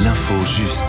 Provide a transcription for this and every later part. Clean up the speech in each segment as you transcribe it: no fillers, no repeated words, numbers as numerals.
L'info juste.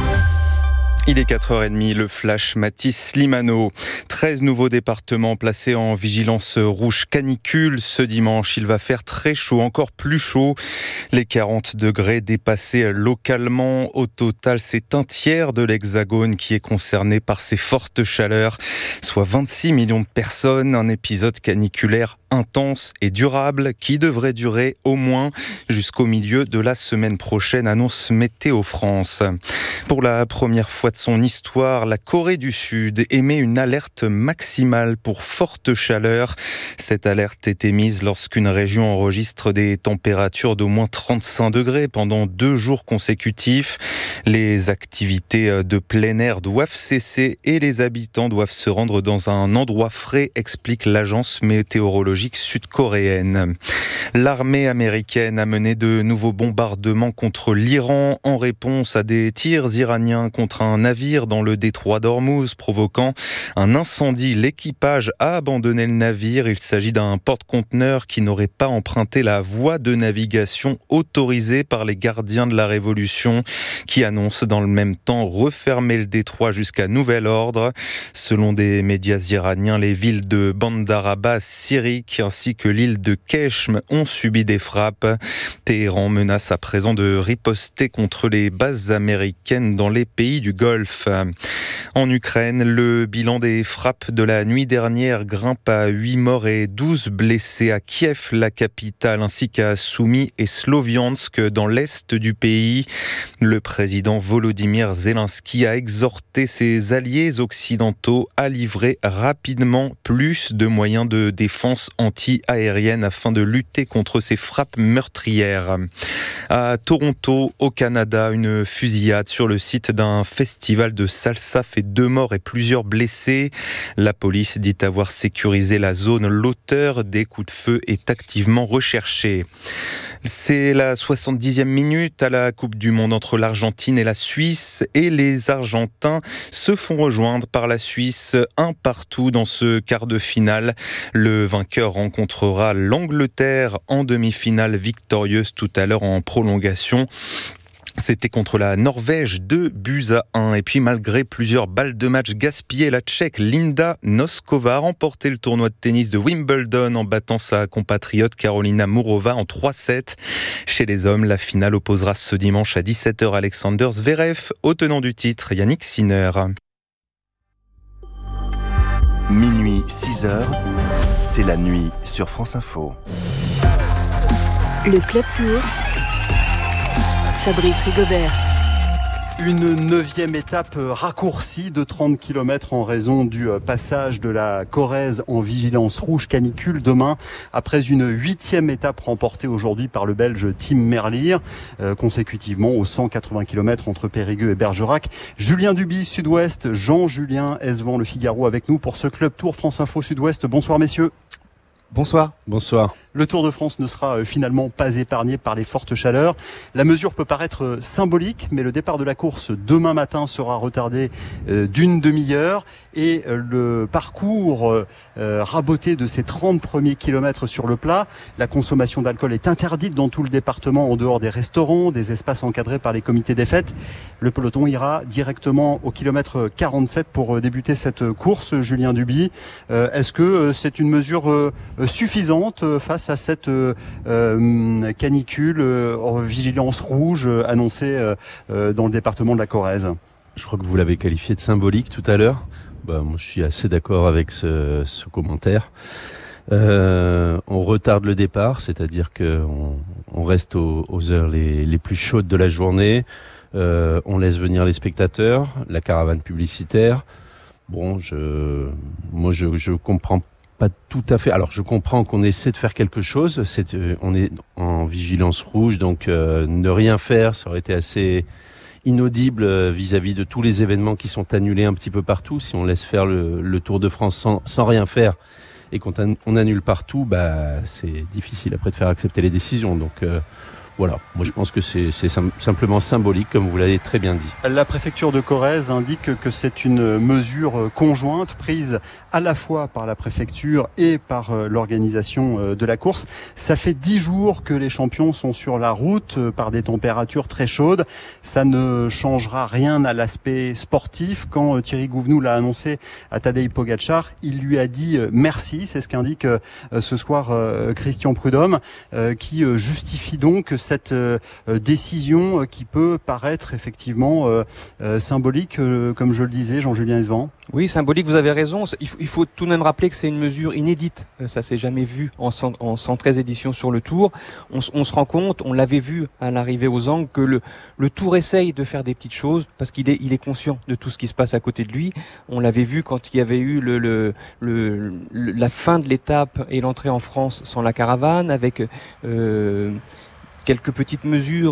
Il est 4h30, le flash Mathis Limano. 13 nouveaux départements placés en vigilance rouge canicule. Ce dimanche, il va faire très chaud, encore plus chaud. Les 40 degrés dépassés localement. Au total, c'est un tiers de l'Hexagone qui est concerné par ces fortes chaleurs, soit 26 millions de personnes. Un épisode caniculaire intense et durable qui devrait durer au moins jusqu'au milieu de la semaine prochaine, annonce Météo France. Pour la première fois de son histoire, la Corée du Sud émet une alerte maximale pour forte chaleur. Cette alerte est émise lorsqu'une région enregistre des températures d'au moins 35 degrés pendant 2 jours consécutifs. Les activités de plein air doivent cesser et les habitants doivent se rendre dans un endroit frais, explique l'agence météorologique sud-coréenne. L'armée américaine a mené de nouveaux bombardements contre l'Iran en réponse à des tirs iraniens contre un navire dans le détroit d'Ormuz, provoquant un incendie. L'équipage a abandonné le navire. Il s'agit d'un porte-conteneur qui n'aurait pas emprunté la voie de navigation autorisée par les gardiens de la Révolution, qui annoncent dans le même temps refermer le détroit jusqu'à nouvel ordre. Selon des médias iraniens, les villes de Bandar Abbas, Sirik ainsi que l'île de Keshm ont subi des frappes. Téhéran menace à présent de riposter contre les bases américaines dans les pays du Golfe. En Ukraine, le bilan des frappes de la nuit dernière grimpe à 8 morts et 12 blessés à Kiev, la capitale, ainsi qu'à Soumy et Sloviansk dans l'est du pays. Le président Volodymyr Zelensky a exhorté ses alliés occidentaux à livrer rapidement plus de moyens de défense anti-aérienne afin de lutter contre ces frappes meurtrières. À Toronto, au Canada, une fusillade sur le site d'un festival de salsa fait 2 morts et plusieurs blessés. La police dit avoir sécurisé la zone. L'auteur des coups de feu est activement recherché. C'est la 70e minute à la Coupe du Monde entre l'Argentine et la Suisse, et les Argentins se font rejoindre par la Suisse 1-1 dans ce quart de finale. Le vainqueur rencontrera l'Angleterre en demi-finale victorieuse tout à l'heure en prolongation. C'était contre la Norvège, 2-1. Et puis malgré plusieurs balles de match gaspillées, la Tchèque Linda Noskova a remporté le tournoi de tennis de Wimbledon en battant sa compatriote Karolina Mourova en 3-7. Chez les hommes, la finale opposera ce dimanche à 17h Alexander Zverev au tenant du titre Yannick Sinner. Minuit 6h, c'est la nuit sur France Info. Le Club Tour, Fabrice Rigobert. Une 9e étape raccourcie de 30 km en raison du passage de la Corrèze en vigilance rouge canicule demain, après une 8e étape remportée aujourd'hui par le Belge Tim Merlier, consécutivement aux 180 km entre Périgueux et Bergerac. Julien Duby, Sud-Ouest, Jean-Julien Esvan, Le Figaro avec nous pour ce Club Tour France Info Sud-Ouest. Bonsoir messieurs. Bonsoir. Bonsoir. Le Tour de France ne sera finalement pas épargné par les fortes chaleurs. La mesure peut paraître symbolique, mais le départ de la course demain matin sera retardé d'une demi-heure et le parcours raboté de ces 30 premiers kilomètres sur le plat. La consommation d'alcool est interdite dans tout le département en dehors des restaurants, des espaces encadrés par les comités des fêtes. Le peloton ira directement au kilomètre 47 pour débuter cette course. Julien Duby, est-ce que c'est une mesure suffisante face à cette canicule vigilance rouge annoncée dans le département de la Corrèze? Je crois que vous l'avez qualifié de symbolique tout à l'heure. Moi, je suis assez d'accord avec ce commentaire. On retarde le départ, c'est-à-dire qu'on reste aux heures les plus chaudes de la journée. On laisse venir les spectateurs, la caravane publicitaire. Je comprends pas tout à fait. Alors, je comprends qu'on essaie de faire quelque chose. On est en vigilance rouge, donc ne rien faire, ça aurait été assez inaudible vis-à-vis de tous les événements qui sont annulés un petit peu partout. Si on laisse faire le Tour de France sans rien faire et qu'on annule partout, c'est difficile après de faire accepter les décisions. Donc, Voilà, moi je pense que c'est simplement symbolique, comme vous l'avez très bien dit. La préfecture de Corrèze indique que c'est une mesure conjointe prise à la fois par la préfecture et par l'organisation de la course. Ça fait 10 jours que les champions sont sur la route par des températures très chaudes. Ça ne changera rien à l'aspect sportif. Quand Thierry Gouvenou l'a annoncé à Tadej Pogačar, il lui a dit merci. C'est ce qu'indique ce soir Christian Prudhomme, qui justifie donc cette décision qui peut paraître effectivement symbolique, comme je le disais, Jean-Julien Esvan. Oui, symbolique, vous avez raison. Il faut tout de même rappeler que c'est une mesure inédite. Ça s'est jamais vu en 113 éditions sur le Tour. On se rend compte, on l'avait vu à l'arrivée aux Angles, que le Tour essaye de faire des petites choses parce qu'il est conscient de tout ce qui se passe à côté de lui. On l'avait vu quand il y avait eu la fin de l'étape et l'entrée en France sans la caravane, avec quelques petites mesures